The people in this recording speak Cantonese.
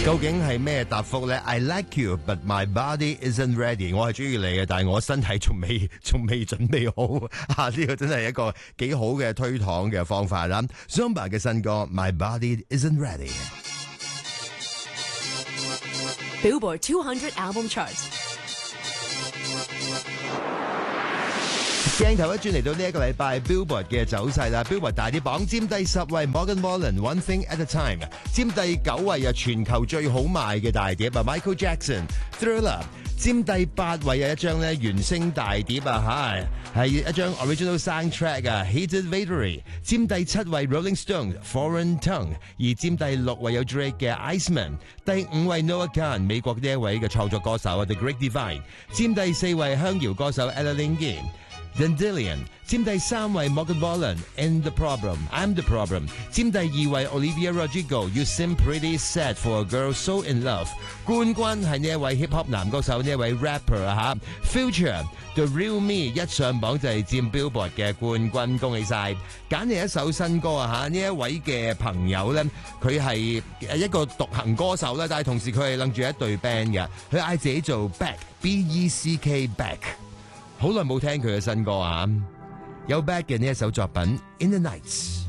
究竟係咩答覆呢？ I like you, but my body isn't ready。 我係中意你嘅，但係我身體仲未準備好。呢個真係一個幾好嘅推搪嘅方法啦。Zumba 嘅新歌 My Body Isn't Ready。 Billboard 200 album charts。 鏡頭一轉嚟到呢一個禮拜 Billboard 嘅走勢啦。 Billboard 大啲榜佔第10位 Morgan Wallen One Thing at a Time， 佔第9位啊，全球最好賣嘅大碟啊 Michael Jackson Thriller， 佔第8位啊，一張咧原聲大碟啊，係一張 original soundtrack 啊 Heated Victory， 佔第7位 Rolling Stone Foreign Tongue， 而佔第6位有 Drake 嘅 Iceman， 第5位 Noah Kahan 美國呢一位嘅創作歌手啊 The Great Divide， 佔第4位香謠歌手 Ella Lingard。Dandelion 佔第3位 Morgan Wallen I'm the Problem， 佔第2位 Olivia Rodrigo You Seem Pretty Sad for a Girl So in Love， 冠軍係呢一位 hip hop 男歌手，呢一位 rapper 啊 Future The Real Me 一上榜就係佔 Billboard 嘅冠軍，恭喜晒！揀嚟一首新歌啊，呢一位嘅朋友咧，佢係一個獨行歌手啦，但係同時佢係拎住一隊 band 嘅，佢嗌自己做 Beck B-E-C-K Beck。好耐冇聽佢嘅新歌啊，有 Beck 嘅呢一首作品 In the Nights。